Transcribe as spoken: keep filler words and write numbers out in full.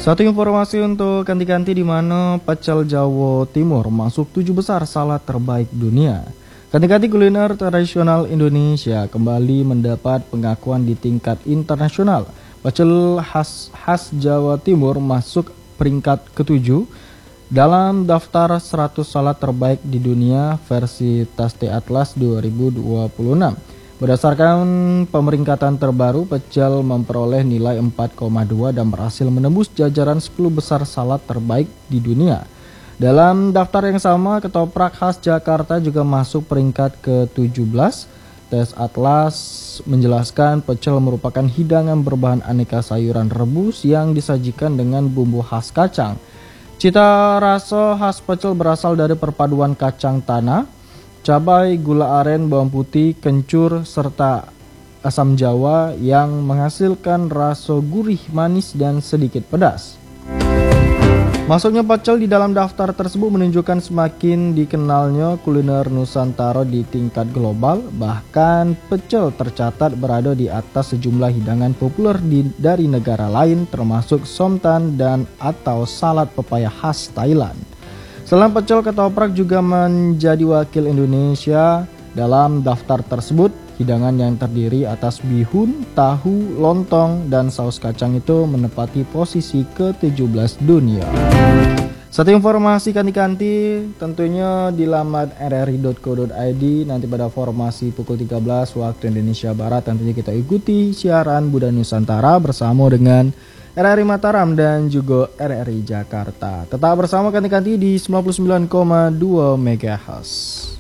Satu informasi untuk kanti-kanti di mana pecel Jawa Timur masuk tujuh besar salad terbaik dunia. Kanti-kanti kuliner tradisional Indonesia kembali mendapat pengakuan di tingkat internasional. Pecel khas khas Jawa Timur masuk peringkat ketujuh dalam daftar seratus salad terbaik di dunia versi Taste Atlas dua ribu dua puluh enam. Berdasarkan pemeringkatan terbaru, pecel memperoleh nilai empat koma dua dan berhasil menembus jajaran sepuluh besar salad terbaik di dunia. Dalam daftar yang sama, ketoprak khas Jakarta juga masuk peringkat ke tujuh belas. Tes Atlas menjelaskan pecel merupakan hidangan berbahan aneka sayuran rebus yang disajikan dengan bumbu khas kacang. Cita rasa khas pecel berasal dari perpaduan kacang tanah, cabai, gula aren, bawang putih, kencur, serta asam jawa yang menghasilkan rasa gurih, manis, dan sedikit pedas. Masuknya pecel di dalam daftar tersebut menunjukkan semakin dikenalnya kuliner Nusantara di tingkat global. Bahkan pecel tercatat berada di atas sejumlah hidangan populer di, dari negara lain termasuk somtan dan atau salad pepaya khas Thailand. Selain pecel, ketoprak juga menjadi wakil Indonesia dalam daftar tersebut. Hidangan yang terdiri atas bihun, tahu, lontong, dan saus kacang itu menempati posisi ke tujuh belas dunia. Satu informasi kanti-kanti tentunya di laman r r i dot co dot i d nanti pada formasi pukul tiga belas waktu Indonesia Barat tentunya kita ikuti siaran Budaya Nusantara bersama dengan R R I Mataram dan juga R R I Jakarta. Tetap bersama kanti-kanti di sembilan puluh sembilan koma dua megahertz.